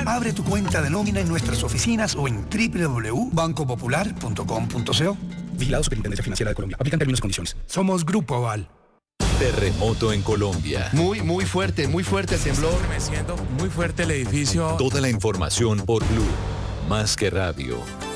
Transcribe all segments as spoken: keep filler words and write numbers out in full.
Popular. Abre tu cuenta de nómina en nuestras oficinas o en doble u doble u doble u punto banco popular punto com punto co. Vigilado Superintendencia Financiera de Colombia. Aplican términos y condiciones. Somos Grupo Aval. Terremoto en Colombia. Muy, muy fuerte, muy fuerte el temblor. Me siento muy fuerte el edificio. Toda la información por Blue. Más que radio.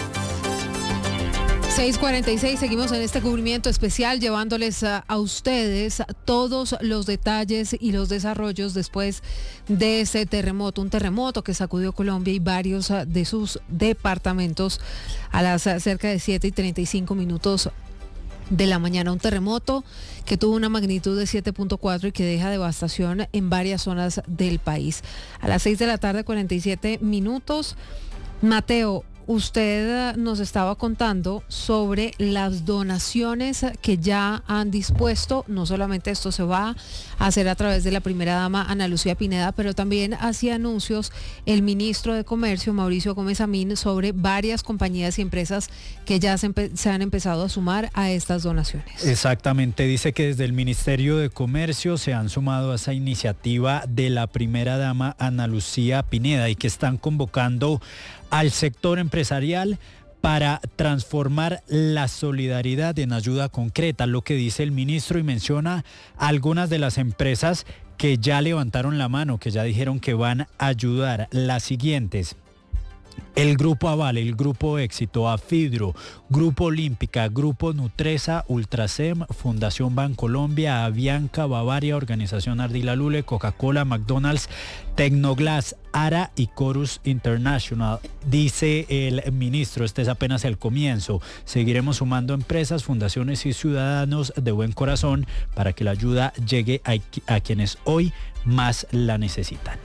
seis cuarenta y seis, seguimos en este cubrimiento especial llevándoles a, a ustedes todos los detalles y los desarrollos después de ese terremoto, un terremoto que sacudió Colombia y varios de sus departamentos a las cerca de siete y treinta y cinco minutos de la mañana. Un terremoto que tuvo una magnitud de siete punto cuatro y que deja devastación en varias zonas del país. A las seis de la tarde, cuarenta y siete minutos, Mateo, usted nos estaba contando sobre las donaciones que ya han dispuesto. No solamente esto se va a hacer a través de la primera dama Ana Lucía Pineda, pero también hacía anuncios el ministro de Comercio, Mauricio Gómez Amín, sobre varias compañías y empresas que ya se, empe- se han empezado a sumar a estas donaciones. Exactamente, dice que desde el Ministerio de Comercio se han sumado a esa iniciativa de la primera dama Ana Lucía Pineda y que están convocando al sector empresarial para transformar la solidaridad en ayuda concreta, lo que dice el ministro, y menciona algunas de las empresas que ya levantaron la mano, que ya dijeron que van a ayudar. Las siguientes: el Grupo Aval, el Grupo Éxito, Afidro, Grupo Olímpica, Grupo Nutresa, Ultrasem, Fundación Bancolombia, Avianca, Bavaria, Organización Ardila Lule, Coca-Cola, McDonald's, Tecnoglass, Ara y Chorus International. Dice el ministro, este es apenas el comienzo. Seguiremos sumando empresas, fundaciones y ciudadanos de buen corazón para que la ayuda llegue a, a quienes hoy más la necesitan.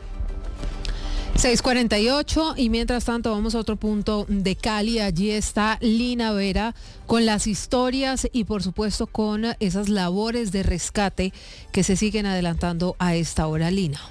seis cuarenta y ocho, y mientras tanto vamos a otro punto de Cali. Allí está Lina Vera con las historias y por supuesto con esas labores de rescate que se siguen adelantando a esta hora. Lina.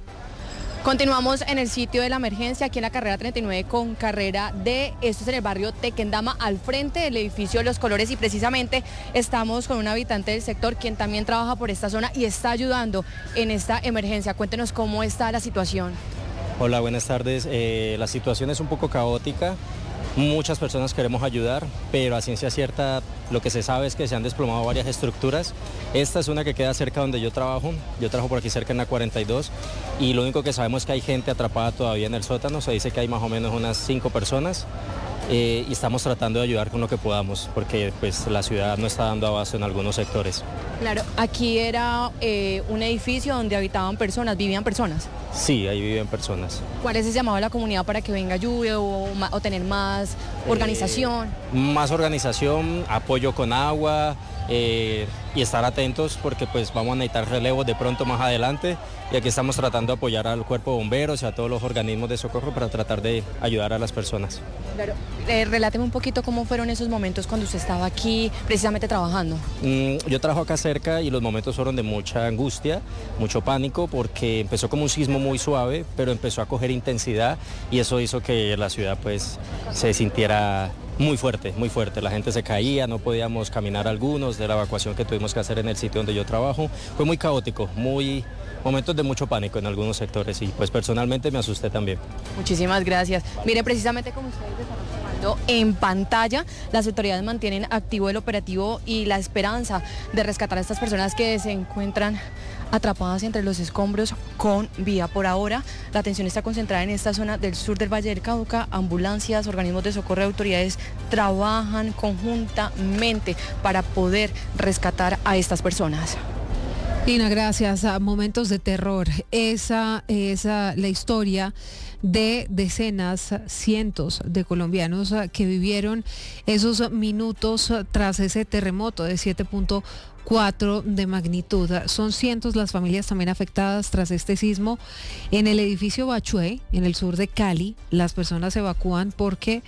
Continuamos en el sitio de la emergencia, aquí en la carrera treinta y nueve con carrera D. Esto es en el barrio Tequendama, al frente del edificio Los Colores, y precisamente estamos con un habitante del sector quien también trabaja por esta zona y está ayudando en esta emergencia. Cuéntenos cómo está la situación. Hola, buenas tardes. Eh, la situación es un poco caótica. Muchas personas queremos ayudar, pero a ciencia cierta lo que se sabe es que se han desplomado varias estructuras. Esta es una que queda cerca donde yo trabajo. Yo trabajo por aquí cerca en la cuarenta y dos, y lo único que sabemos es que hay gente atrapada todavía en el sótano. Se dice que hay más o menos unas cinco personas. Eh, y estamos tratando de ayudar con lo que podamos, porque pues la ciudad no está dando abasto en algunos sectores. Claro, aquí era eh, un edificio donde habitaban personas, vivían personas. Sí, ahí viven personas. ¿Cuál es el llamado a la comunidad para que venga ayuda o, o tener más organización? Eh, más organización, apoyo con agua eh, y estar atentos, porque pues vamos a necesitar relevos de pronto más adelante, y aquí estamos tratando de apoyar al cuerpo de bomberos y a todos los organismos de socorro para tratar de ayudar a las personas. Claro. Eh, reláteme un poquito cómo fueron esos momentos cuando usted estaba aquí precisamente trabajando. Mm, yo trabajo acá cerca y los momentos fueron de mucha angustia, mucho pánico, porque empezó como un sismo muy suave, pero empezó a coger intensidad y eso hizo que la ciudad pues se sintiera muy fuerte, muy fuerte. La gente se caía, no podíamos caminar algunos, de la evacuación que tuvimos que hacer en el sitio donde yo trabajo. Fue muy caótico, muy momentos de mucho pánico en algunos sectores, y pues personalmente me asusté también. Muchísimas gracias. Mire, precisamente como ustedes están observando en pantalla, las autoridades mantienen activo el operativo y la esperanza de rescatar a estas personas que se encuentran atrapadas entre los escombros con vida. Por ahora, la atención está concentrada en esta zona del sur del Valle del Cauca. Ambulancias, organismos de socorro y autoridades trabajan conjuntamente para poder rescatar a estas personas. Lina, gracias. A momentos de terror. Esa es la historia de decenas, cientos de colombianos que vivieron esos minutos tras ese terremoto de siete punto cuatro de magnitud. Son cientos las familias también afectadas tras este sismo. En el edificio Bachué, en el sur de Cali, las personas se evacúan porque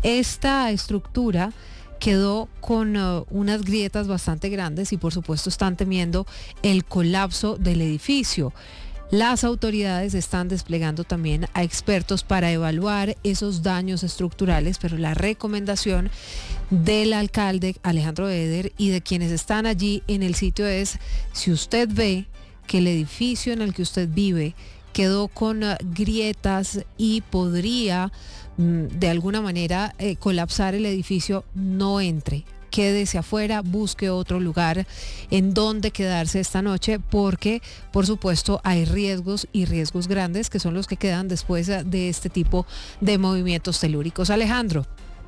esta estructura quedó con uh, unas grietas bastante grandes y por supuesto están temiendo el colapso del edificio. Las autoridades están desplegando también a expertos para evaluar esos daños estructurales, pero la recomendación del alcalde Alejandro Eder y de quienes están allí en el sitio es: si usted ve que el edificio en el que usted vive quedó con uh, grietas y podría mm, de alguna manera eh, colapsar el edificio, no entre. Quédese afuera, busque otro lugar en donde quedarse esta noche, porque por supuesto hay riesgos y riesgos grandes que son los que quedan después de este tipo de movimientos telúricos. Alejandro.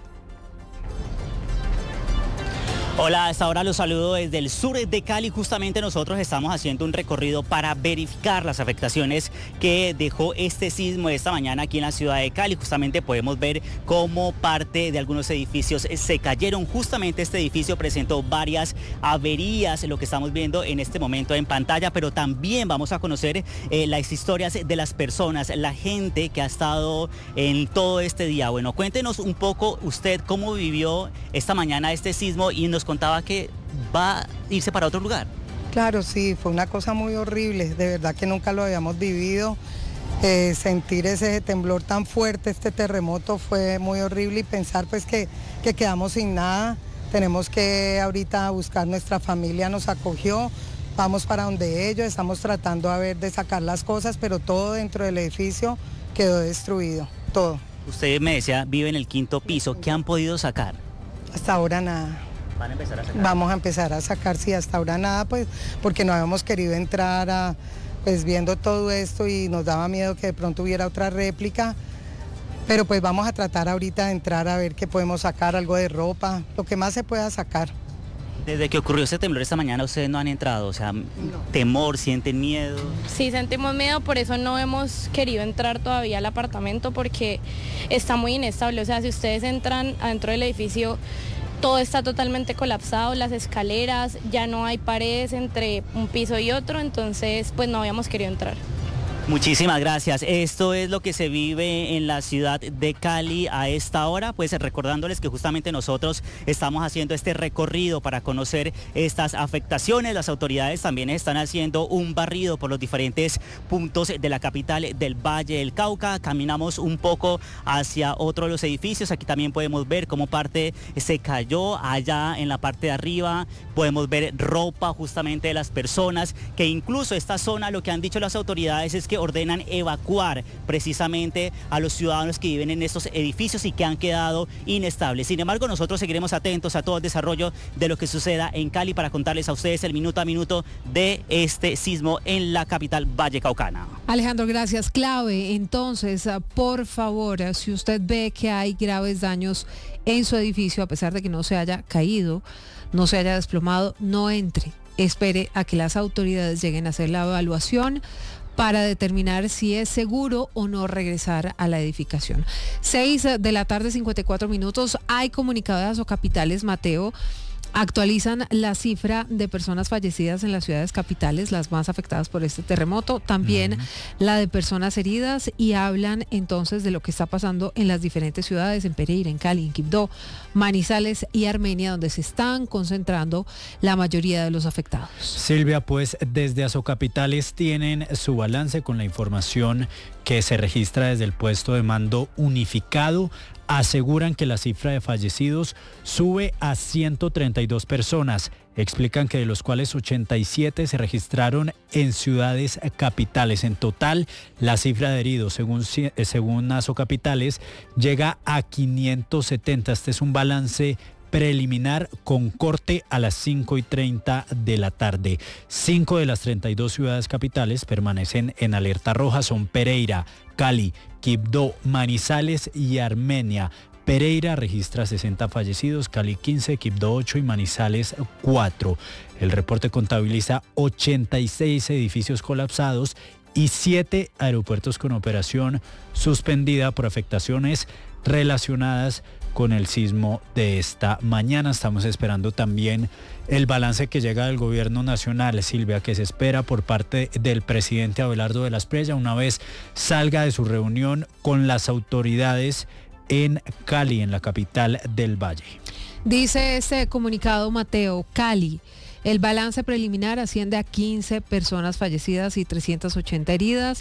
Hola, a esta hora los saludo desde el sur de Cali. Justamente nosotros estamos haciendo un recorrido para verificar las afectaciones que dejó este sismo de esta mañana aquí en la ciudad de Cali. Justamente podemos ver cómo parte de algunos edificios se cayeron. Justamente este edificio presentó varias averías, lo que estamos viendo en este momento en pantalla, pero también vamos a conocer eh, las historias de las personas, la gente que ha estado en todo este día. Bueno, cuéntenos un poco usted cómo vivió esta mañana este sismo y nos contaba que va a irse para otro lugar. Claro, sí, fue una cosa muy horrible, de verdad que nunca lo habíamos vivido. Eh, sentir ese temblor tan fuerte, este terremoto fue muy horrible y pensar pues que, que quedamos sin nada. Tenemos que ahorita buscar, nuestra familia nos acogió, vamos para donde ellos, estamos tratando a ver de sacar las cosas, pero todo dentro del edificio quedó destruido, todo. Usted me decía, vive en el quinto piso, ¿qué han podido sacar? Hasta ahora nada. ¿Van a empezar a sacar? Vamos a empezar a sacar, sí, hasta ahora nada, pues, porque no habíamos querido entrar a, pues, viendo todo esto y nos daba miedo que de pronto hubiera otra réplica, pero pues vamos a tratar ahorita de entrar a ver qué podemos sacar, algo de ropa, lo que más se pueda sacar. Desde que ocurrió ese temblor esta mañana, ustedes no han entrado, o sea, no. Temor, sienten miedo. Sí, sentimos miedo, por eso no hemos querido entrar todavía al apartamento, porque está muy inestable. O sea, si ustedes entran adentro del edificio, todo está totalmente colapsado, las escaleras, ya no hay paredes entre un piso y otro, entonces pues no habíamos querido entrar. Muchísimas gracias. Esto es lo que se vive en la ciudad de Cali a esta hora, pues recordándoles que justamente nosotros estamos haciendo este recorrido para conocer estas afectaciones. Las autoridades también están haciendo un barrido por los diferentes puntos de la capital del Valle del Cauca. Caminamos un poco hacia otro de los edificios. Aquí también podemos ver cómo parte se cayó allá en la parte de arriba. Podemos ver ropa justamente de las personas, que incluso esta zona, lo que han dicho las autoridades es que ordenan evacuar precisamente a los ciudadanos que viven en estos edificios y que han quedado inestables. Sin embargo, nosotros seguiremos atentos a todo el desarrollo de lo que suceda en Cali para contarles a ustedes el minuto a minuto de este sismo en la capital vallecaucana. Alejandro, gracias. Clave, entonces, por favor, si usted ve que hay graves daños en su edificio, a pesar de que no se haya caído, no se haya desplomado, no entre. Espere a que las autoridades lleguen a hacer la evaluación para determinar si es seguro o no regresar a la edificación. seis de la tarde, cincuenta y cuatro minutos. Hay comunicado de Asocapitales, Mateo. Actualizan la cifra de personas fallecidas en las ciudades capitales, las más afectadas por este terremoto, también uh-huh. la de personas heridas, y hablan entonces de lo que está pasando en las diferentes ciudades, en Pereira, en Cali, en Quibdó, Manizales y Armenia, donde se están concentrando la mayoría de los afectados. Silvia, pues desde Asocapitales tienen su balance con la información que se registra desde el puesto de mando unificado. Aseguran que la cifra de fallecidos sube a ciento treinta y dos personas. Explican que de los cuales ochenta y siete se registraron en ciudades capitales. En total, la cifra de heridos, según, según Asocapitales, llega a quinientos setenta. Este es un balance preliminar con corte a las cinco y treinta de la tarde. Cinco de las treinta y dos ciudades capitales permanecen en alerta roja. Son Pereira, Cali, Quibdó, Manizales y Armenia. Pereira registra sesenta fallecidos, Cali quince, Quibdó ocho y Manizales cuatro. El reporte contabiliza ochenta y seis edificios colapsados y siete aeropuertos con operación suspendida por afectaciones relacionadas con el sismo de esta mañana. Estamos esperando también el balance que llega del gobierno nacional, Silvia, que se espera por parte del presidente Abelardo de la Espriella una vez salga de su reunión con las autoridades en Cali, en la capital del Valle. Dice este comunicado, Mateo, Cali. El balance preliminar asciende a quince personas fallecidas y trescientas ochenta heridas.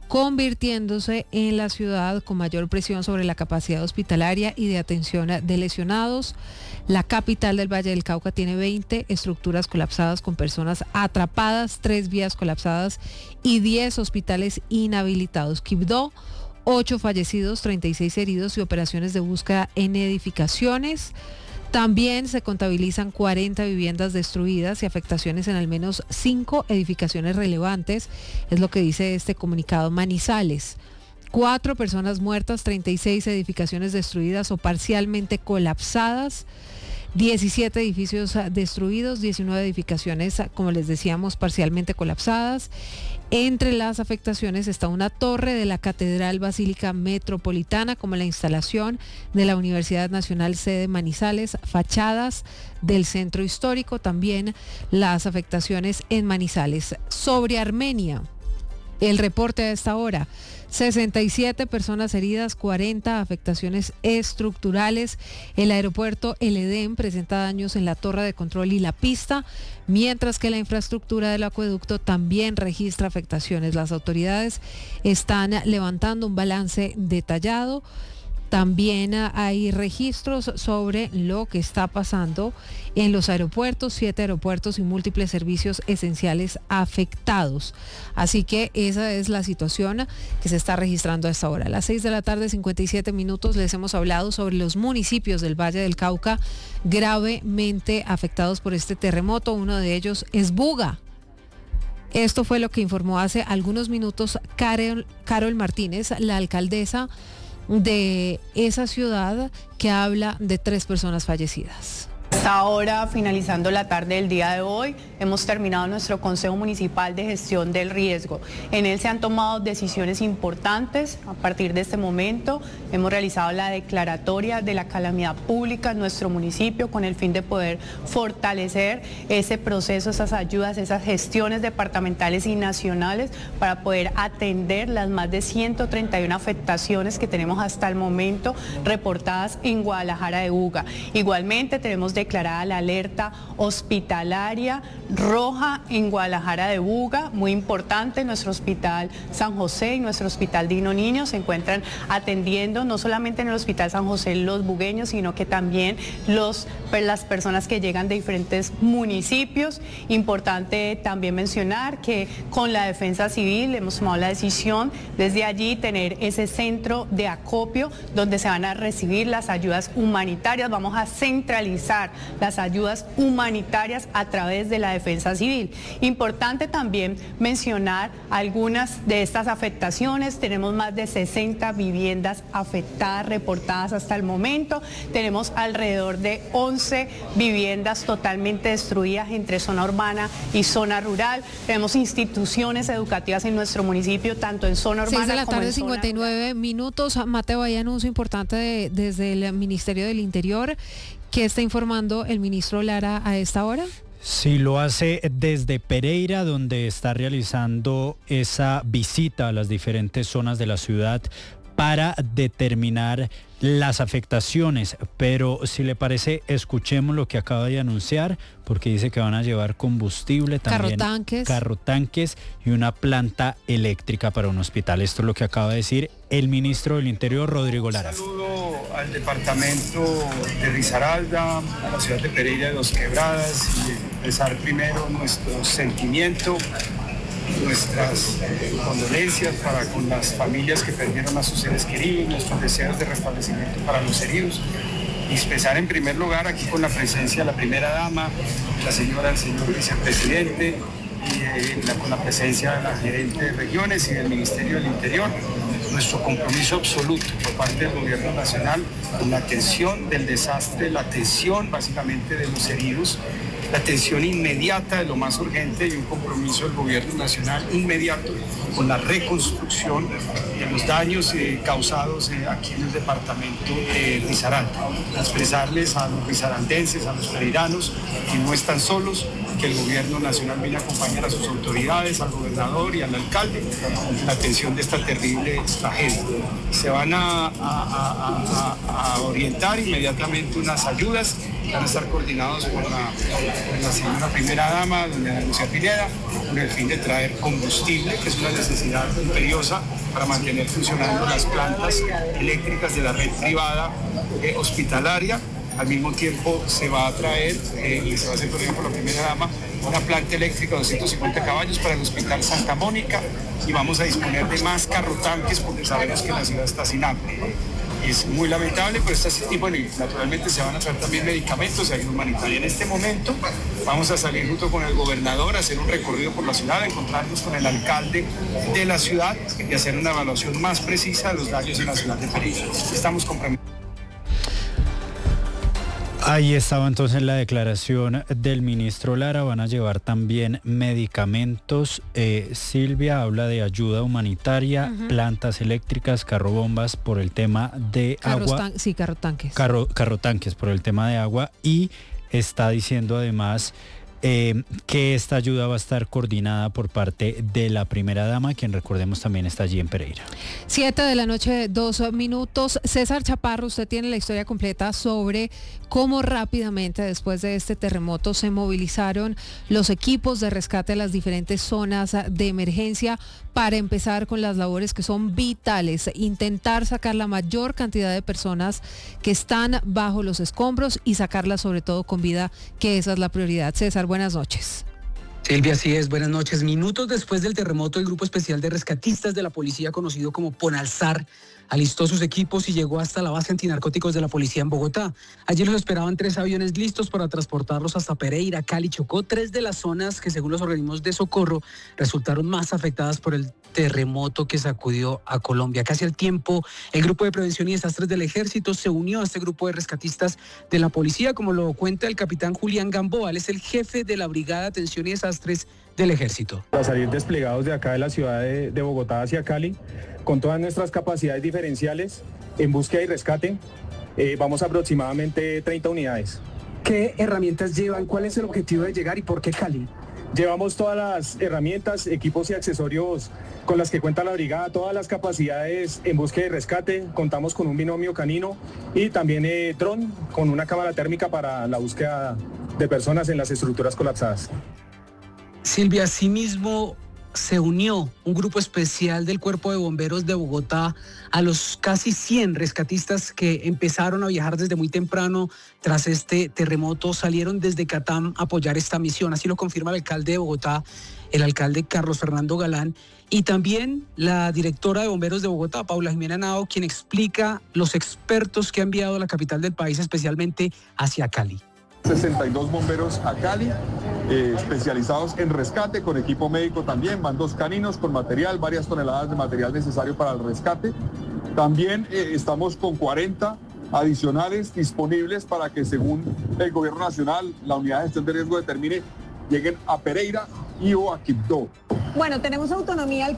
convirtiéndose en la ciudad con mayor presión sobre la capacidad hospitalaria y de atención de lesionados. La capital del Valle del Cauca tiene veinte estructuras colapsadas con personas atrapadas, tres vías colapsadas y diez hospitales inhabilitados. Quibdó, ocho fallecidos, treinta y seis heridos y operaciones de búsqueda en edificaciones. También se contabilizan cuarenta viviendas destruidas y afectaciones en al menos cinco edificaciones relevantes, es lo que dice este comunicado. Manizales, cuatro personas muertas, treinta y seis edificaciones destruidas o parcialmente colapsadas, diecisiete edificios destruidos, diecinueve edificaciones, como les decíamos, parcialmente colapsadas. Entre las afectaciones está una torre de la Catedral Basílica Metropolitana, como la instalación de la Universidad Nacional sede Manizales, fachadas del centro histórico, también las afectaciones en Manizales. Sobre Armenia, el reporte a esta hora: sesenta y siete personas heridas, cuarenta afectaciones estructurales. El aeropuerto El Edén presenta daños en la torre de control y la pista, mientras que la infraestructura del acueducto también registra afectaciones. Las autoridades están levantando un balance detallado. También hay registros sobre lo que está pasando en los aeropuertos, siete aeropuertos y múltiples servicios esenciales afectados. Así que esa es la situación que se está registrando a esta hora. A las seis de la tarde, cincuenta y siete minutos, les hemos hablado sobre los municipios del Valle del Cauca gravemente afectados por este terremoto. Uno de ellos es Buga. Esto fue lo que informó hace algunos minutos Carol, Carol Martínez, la alcaldesa de esa ciudad, que habla de tres personas fallecidas. Hasta ahora, finalizando la tarde del día de hoy, hemos terminado nuestro Consejo Municipal de Gestión del Riesgo. En él se han tomado decisiones importantes. A partir de este momento, hemos realizado la declaratoria de la calamidad pública en nuestro municipio con el fin de poder fortalecer ese proceso, esas ayudas, esas gestiones departamentales y nacionales para poder atender las más de ciento treinta y una afectaciones que tenemos hasta el momento reportadas en Guadalajara de Buga. Igualmente, tenemos declarada la alerta hospitalaria roja en Guadalajara de Buga, muy importante. Nuestro hospital San José y nuestro hospital Dino Niño se encuentran atendiendo no solamente en el hospital San José los bugueños, sino que también los, las personas que llegan de diferentes municipios. Importante también mencionar que con la Defensa Civil hemos tomado la decisión desde allí tener ese centro de acopio donde se van a recibir las ayudas humanitarias. Vamos a centralizar las ayudas humanitarias a través de la Defensa Civil. Importante también mencionar algunas de estas afectaciones. Tenemos más de sesenta viviendas afectadas, reportadas hasta el momento. Tenemos alrededor de once viviendas totalmente destruidas entre zona urbana y zona rural. Tenemos instituciones educativas en nuestro municipio, tanto en zona urbana como en zona rural. seis de la tarde, cincuenta y nueve minutos. Mateo, hay anuncio importante de, desde el Ministerio del Interior. ¿Qué está informando el ministro Lara a esta hora? Sí, lo hace desde Pereira, donde está realizando esa visita a las diferentes zonas de la ciudad para determinar las afectaciones, pero si le parece, escuchemos lo que acaba de anunciar, porque dice que van a llevar combustible, también carrotanques, carrotanques y una planta eléctrica para un hospital. Esto es lo que acaba de decir el ministro del Interior, Rodrigo Lara. Un saludo al departamento de Risaralda, a la ciudad de Pereira de Dos Quebradas, y expresar primero nuestro sentimiento, nuestras eh, condolencias para con las familias que perdieron a sus seres queridos, nuestros deseos de restablecimiento para los heridos. Y expresar en primer lugar aquí con la presencia de la primera dama, la señora, el señor vicepresidente, y eh, la, con la presencia de la gerente de regiones y del Ministerio del Interior, nuestro compromiso absoluto por parte del Gobierno Nacional con la atención del desastre, la atención básicamente de los heridos, la atención inmediata de lo más urgente y un compromiso del Gobierno Nacional inmediato con la reconstrucción de los daños eh, causados eh, aquí en el departamento de Risaralda. Expresarles a los risaraldenses, a los pereiranos, que no están solos, que el gobierno nacional viene a acompañar a sus autoridades, al gobernador y al alcalde en la atención de esta terrible tragedia. Se van a, a, a, a, a orientar inmediatamente unas ayudas, van a estar coordinados por la, por la señora primera dama, doña Ana Lucía Pineda, con el fin de traer combustible, que es una necesidad imperiosa para mantener funcionando las plantas eléctricas de la red privada eh, hospitalaria. Al mismo tiempo se va a traer, eh, y se va a hacer por ejemplo por la primera dama, una planta eléctrica de doscientos cincuenta caballos para el Hospital Santa Mónica, y vamos a disponer de más carrotanques porque sabemos que la ciudad está sin agua. Es muy lamentable, pero este tipo, bueno, y naturalmente se van a traer también medicamentos y ayuda humanitaria. En este momento vamos a salir junto con el gobernador a hacer un recorrido por la ciudad, a encontrarnos con el alcalde de la ciudad y hacer una evaluación más precisa de los daños en la ciudad de Pereira. Estamos comprometidos. Ahí estaba entonces la declaración del ministro Lara. Van a llevar también medicamentos. Eh, Silvia habla de ayuda humanitaria, uh-huh. plantas eléctricas, carrobombas por el tema de Carros agua. Tan- sí, carrotanques. Carro, carrotanques por el tema de agua, y está diciendo además eh, que esta ayuda va a estar coordinada por parte de la primera dama, quien recordemos también está allí en Pereira. Siete de la noche, dos minutos. César Chaparro, usted tiene la historia completa sobre cómo rápidamente después de este terremoto se movilizaron los equipos de rescate a las diferentes zonas de emergencia para empezar con las labores que son vitales, intentar sacar la mayor cantidad de personas que están bajo los escombros y sacarlas sobre todo con vida, que esa es la prioridad. César, buenas noches. Silvia, así es, buenas noches. Minutos después del terremoto, el Grupo Especial de Rescatistas de la Policía, conocido como Ponalzar, alistó sus equipos y llegó hasta la base antinarcóticos de la policía en Bogotá. Allí los esperaban tres aviones listos para transportarlos hasta Pereira, Cali, Chocó, tres de las zonas que, según los organismos de socorro, resultaron más afectadas por el terremoto que sacudió a Colombia. Casi al tiempo, el Grupo de Prevención y Desastres del Ejército se unió a este grupo de rescatistas de la policía, como lo cuenta el capitán Julián Gamboa. Él es el jefe de la Brigada de Atención y Desastres del Ejército. Para salir desplegados de acá de la ciudad de, de Bogotá hacia Cali, con todas nuestras capacidades diferenciales en búsqueda y rescate, eh, vamos a aproximadamente treinta unidades. ¿Qué herramientas llevan? ¿Cuál es el objetivo de llegar y por qué Cali? Llevamos todas las herramientas, equipos y accesorios con las que cuenta la brigada, todas las capacidades en búsqueda y rescate. Contamos con un binomio canino y también eh, dron con una cámara térmica para la búsqueda de personas en las estructuras colapsadas. Silvia, asimismo se unió un grupo especial del Cuerpo de Bomberos de Bogotá a los casi cien rescatistas que empezaron a viajar desde muy temprano tras este terremoto. Salieron desde Catam a apoyar esta misión, así lo confirma el alcalde de Bogotá, el alcalde Carlos Fernando Galán, y también la directora de Bomberos de Bogotá, Paula Jimena Nao, quien explica los expertos que ha enviado a la capital del país, especialmente hacia Cali. sesenta y dos bomberos a Cali, eh, especializados en rescate, con equipo médico también, van dos caninos con material, varias toneladas de material necesario para el rescate. También eh, estamos con cuarenta adicionales disponibles para que, según el gobierno nacional, la unidad de gestión de riesgo determine, lleguen a Pereira y o a Quibdó. Bueno, tenemos autonomía al